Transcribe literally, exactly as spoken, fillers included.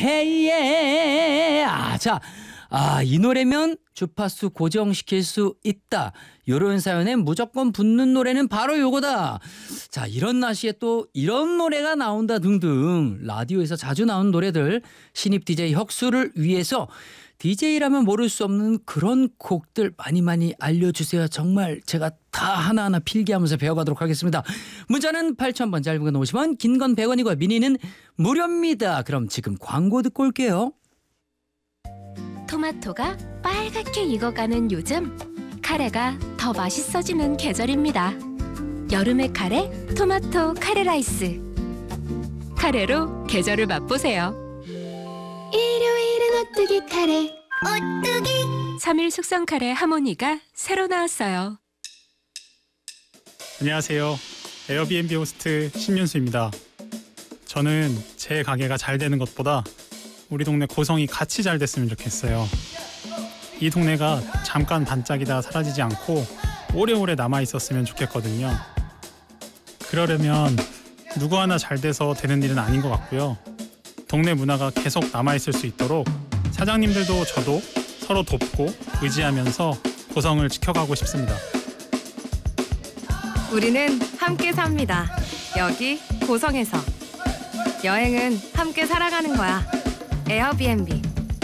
해예. 아, 자, 아, 이 노래면 주파수 고정시킬 수 있다. 요런 사연에 무조건 붙는 노래는 바로 요거다. 자, 이런 날씨에 또 이런 노래가 나온다 등등 라디오에서 자주 나오는 노래들 신입 디제이 혁수를 위해서 디제이라면 모를 수 없는 그런 곡들 많이 많이 알려주세요. 정말 제가 다 하나하나 필기하면서 배워가도록 하겠습니다. 문자는 팔천 번, 짧은 건 오십 원, 긴 건 백 원이고 미니는 무료입니다. 그럼 지금 광고 듣고 올게요. 토마토가 빨갛게 익어가는 요즘, 카레가 더 맛있어지는 계절입니다. 여름의 카레, 토마토 카레 라이스. 카레로 계절을 맛보세요. 일요일은 오뚜기 카레, 오뚜기. 삼 일 숙성 카레 하모니가 새로 나왔어요. 안녕하세요. 에어비앤비 호스트 신윤수입니다. 저는 제 가게가 잘 되는 것보다 우리 동네 고성이 같이 잘 됐으면 좋겠어요. 이 동네가 잠깐 반짝이다 사라지지 않고 오래오래 남아있었으면 좋겠거든요. 그러려면 누구 하나 잘 돼서 되는 일은 아닌 것 같고요. 동네 문화가 계속 남아있을 수 있도록 사장님들도 저도 서로 돕고 의지하면서 고성을 지켜가고 싶습니다. 우리는 함께 삽니다. 여기 고성에서. 여행은 함께 살아가는 거야. 에어비앤비.